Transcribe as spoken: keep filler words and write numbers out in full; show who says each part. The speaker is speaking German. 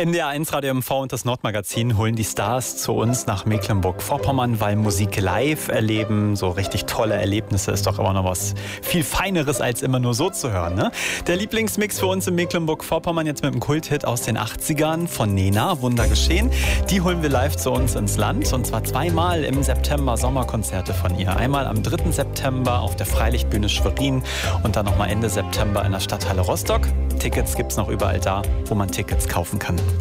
Speaker 1: N D R eins Radio M V und das Nordmagazin holen die Stars zu uns nach Mecklenburg-Vorpommern, weil Musik live erleben, so richtig tolle Erlebnisse, ist doch immer noch was viel Feineres, als immer nur so zu hören. Ne? Der Lieblingsmix für uns in Mecklenburg-Vorpommern jetzt mit einem Kulthit aus den achtzigern von Nena, Wunder geschehen. Die holen wir live zu uns ins Land und zwar zweimal im September Sommerkonzerte von ihr. Einmal am dritten September auf der Freilichtbühne Schwerin und dann nochmal Ende September in der Stadthalle Rostock. Tickets gibt's noch überall da, wo man Tickets kaufen kann.